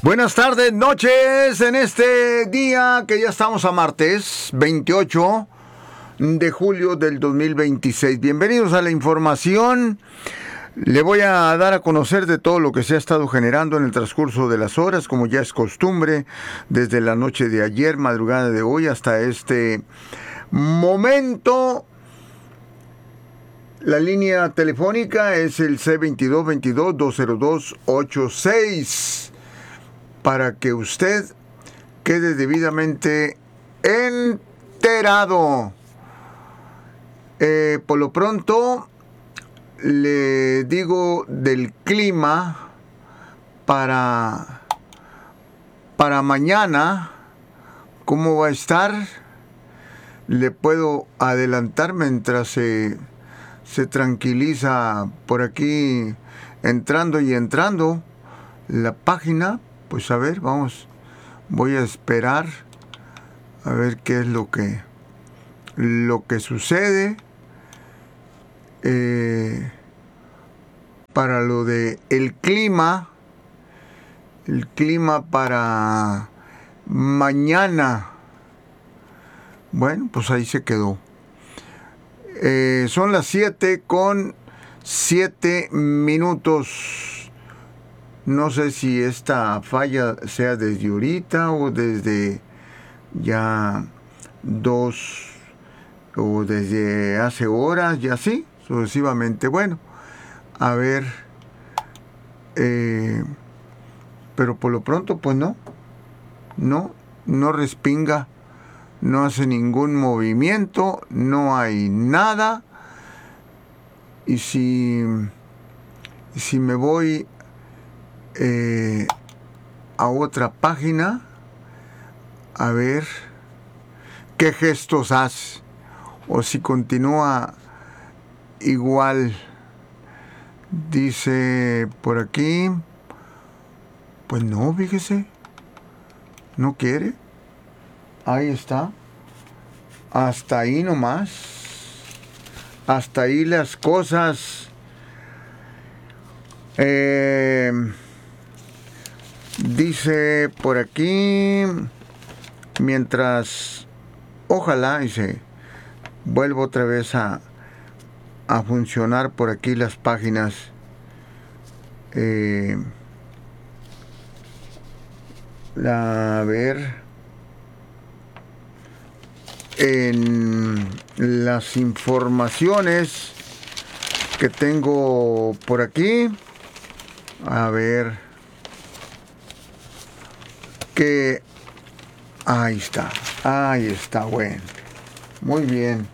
Buenas tardes, noches, en este día que ya estamos a martes 28 de julio del 2026. Bienvenidos a la información. Le voy a dar a conocer de todo lo que se ha estado generando en el transcurso de las horas, como ya es costumbre, desde la noche de ayer, madrugada de hoy, hasta este momento. La línea telefónica es el C2222-20286 para que usted quede debidamente enterado. Por lo pronto, le digo del clima para mañana, cómo va a estar. Le puedo adelantar mientras se tranquiliza por aquí entrando la página. Pues a ver, voy a esperar a ver qué es lo que sucede para lo de el clima para mañana. Bueno, pues ahí se quedó. Son las 7:07. No sé si esta falla sea desde ahorita o desde ya o desde hace horas, y así sucesivamente. Bueno, a ver, pero por lo pronto pues no respinga, no hace ningún movimiento, no hay nada. Y si me voy a otra página, a ver qué gestos hace, o si continúa igual. Dice por aquí, pues no, fíjese, no quiere. Ahí está, hasta ahí nomás, hasta ahí las cosas. Dice por aquí, mientras, ojalá, dice, vuelvo otra vez a funcionar por aquí las páginas. A ver, en las informaciones que tengo por aquí, a ver, que ahí está, bueno, muy bien.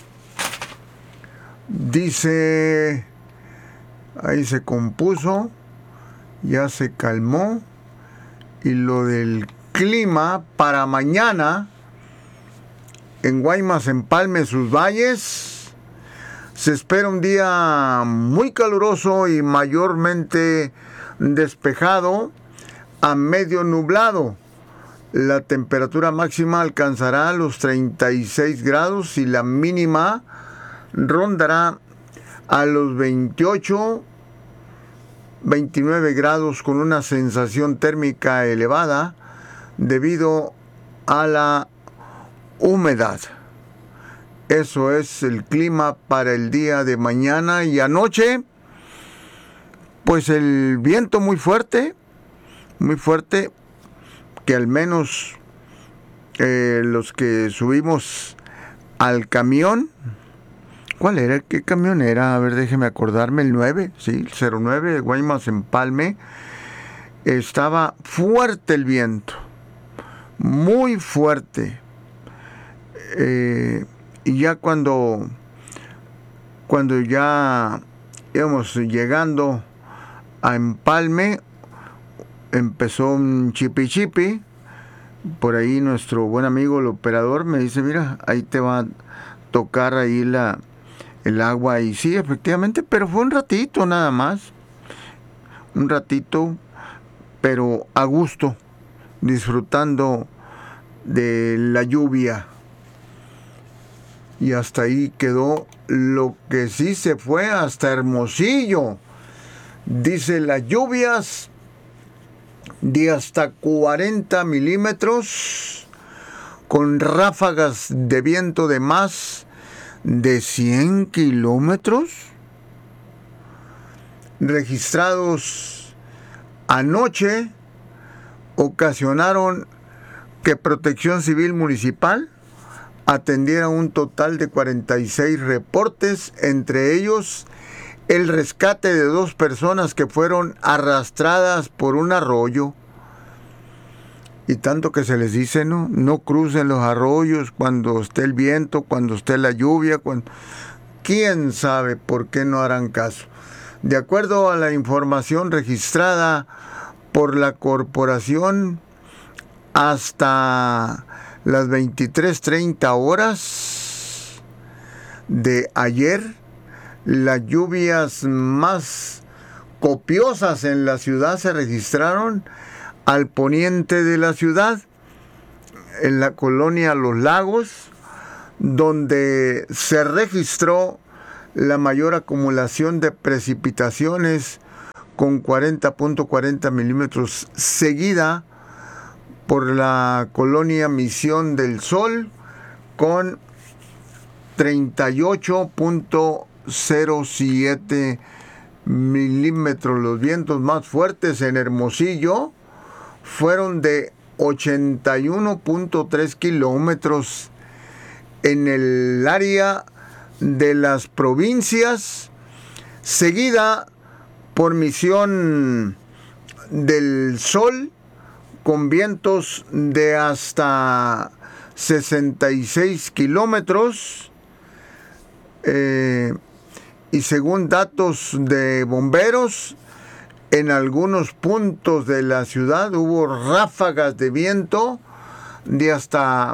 Dice, ahí se compuso, ya se calmó, y lo del clima para mañana en Guaymas, Empalme, sus valles, se espera un día muy caluroso y mayormente despejado a medio nublado. La temperatura máxima alcanzará los 36 grados y la mínima rondará a los 28, 29 grados, con una sensación térmica elevada debido a la humedad. Eso es el clima para el día de mañana. Y anoche, pues el viento muy fuerte, que al menos los que subimos al camión, ¿cuál era? ¿Qué camión era? A ver, déjeme acordarme, el 9, sí, el 09 de Guaymas, Empalme. Estaba fuerte el viento, muy fuerte. Y ya cuando ya íbamos llegando a Empalme, empezó un chipi. Por ahí nuestro buen amigo, el operador, me dice, mira, ahí te va a tocar ahí el agua. Y sí, efectivamente, pero fue un ratito nada más. Un ratito, pero a gusto, disfrutando de la lluvia. Y hasta ahí quedó. Lo que sí se fue hasta Hermosillo. Dice, las lluvias de hasta 40 milímetros, con ráfagas de viento de más de 100 kilómetros, registrados anoche, ocasionaron que Protección Civil Municipal atendiera un total de 46 reportes, entre ellos el rescate de 2 personas que fueron arrastradas por un arroyo. Y tanto que se les dice, no crucen los arroyos cuando esté el viento, cuando esté la lluvia, ¿quién sabe por qué no harán caso? De acuerdo a la información registrada por la corporación, hasta las 23:30 horas de ayer, las lluvias más copiosas en la ciudad se registraron al poniente de la ciudad, en la colonia Los Lagos, donde se registró la mayor acumulación de precipitaciones con 40.40 milímetros, seguida por la colonia Misión del Sol con 38.07 milímetros. Los vientos más fuertes en Hermosillo fueron de 81.3 kilómetros. En el área de las provincias, seguida por Misión del Sol, con vientos de hasta 66 kilómetros. Y según datos de bomberos, en algunos puntos de la ciudad hubo ráfagas de viento de hasta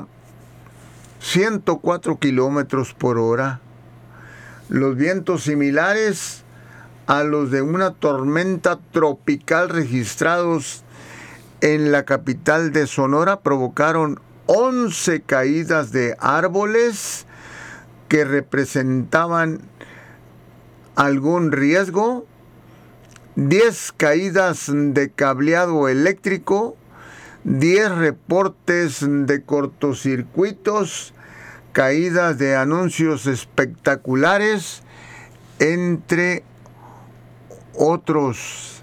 104 kilómetros por hora. Los vientos similares a los de una tormenta tropical registrados en la capital de Sonora provocaron 11 caídas de árboles que representaban algún riesgo, 10 caídas de cableado eléctrico, 10 reportes de cortocircuitos, caídas de anuncios espectaculares, entre otros.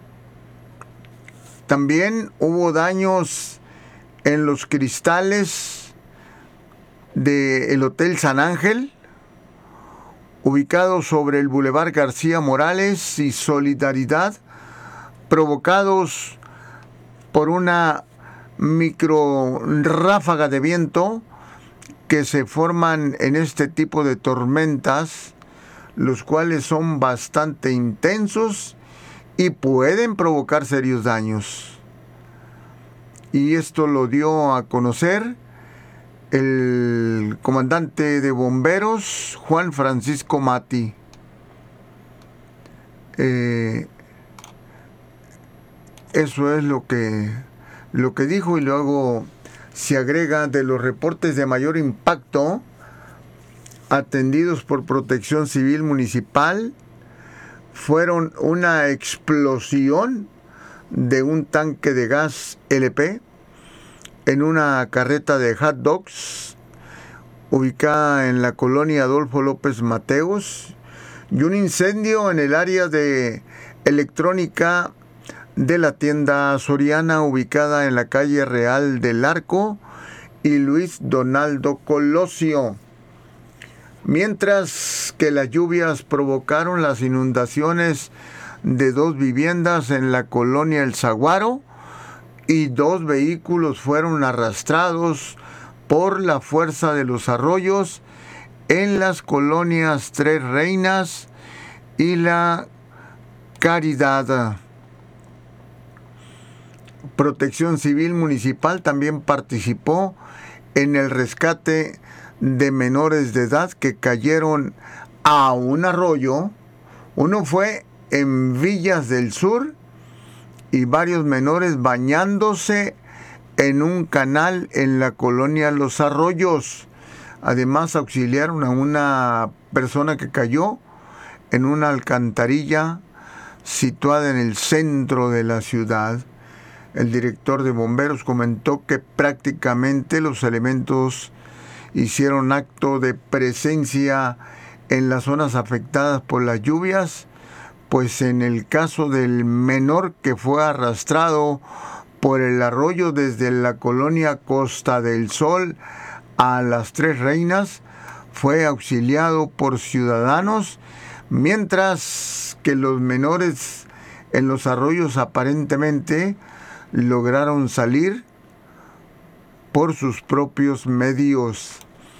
También hubo daños en los cristales del Hotel San Ángel, ubicado sobre el Boulevard García Morales y Solidaridad, provocados por una micro ráfaga de viento que se forman en este tipo de tormentas, los cuales son bastante intensos y pueden provocar serios daños. Y esto lo dio a conocer el comandante de bomberos, Juan Francisco Mati. Eso es lo que dijo, y luego se agrega: de los reportes de mayor impacto atendidos por Protección Civil Municipal, fueron una explosión de un tanque de gas LP en una carreta de hot dogs ubicada en la colonia Adolfo López Mateos, y un incendio en el área de electrónica de la tienda Soriana ubicada en la calle Real del Arco y Luis Donaldo Colosio. Mientras que las lluvias provocaron las inundaciones de 2 viviendas en la colonia El Saguaro, y 2 vehículos fueron arrastrados por la fuerza de los arroyos en las colonias Tres Reinas y La Caridad. Protección Civil Municipal también participó en el rescate de menores de edad que cayeron a un arroyo. Uno fue en Villas del Sur, y varios menores bañándose en un canal en la colonia Los Arroyos. Además, auxiliaron a una persona que cayó en una alcantarilla situada en el centro de la ciudad. El director de bomberos comentó que prácticamente los elementos hicieron acto de presencia en las zonas afectadas por las lluvias, pues en el caso del menor que fue arrastrado por el arroyo desde la colonia Costa del Sol a las Tres Reinas, fue auxiliado por ciudadanos, mientras que los menores en los arroyos aparentemente lograron salir por sus propios medios.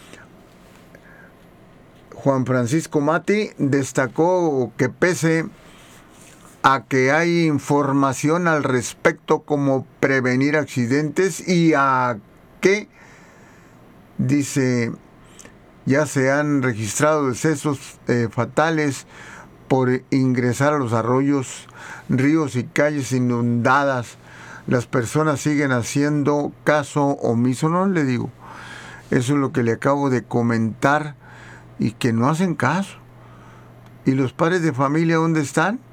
Juan Francisco Mati destacó que pese a que hay información al respecto como prevenir accidentes y a que, dice, ya se han registrado decesos fatales por ingresar a los arroyos, ríos y calles inundadas, las personas siguen haciendo caso omiso. No le digo, eso es lo que le acabo de comentar, y que no hacen caso. ¿Y los padres de familia dónde están?